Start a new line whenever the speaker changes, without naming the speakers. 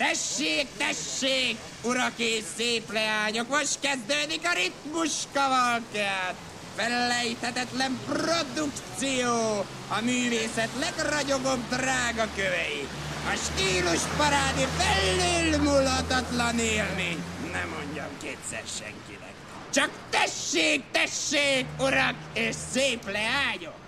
Tessék, tessék, urak és szép leányok, most kezdődik a ritmus kavalkád. Felejthetetlen produkció, a művészet legragyogóbb drága kövei. A stílusparádi felülmúlhatatlan élmény. Nem mondjam kétszer senkinek. Csak tessék, tessék, urak és szép leányok!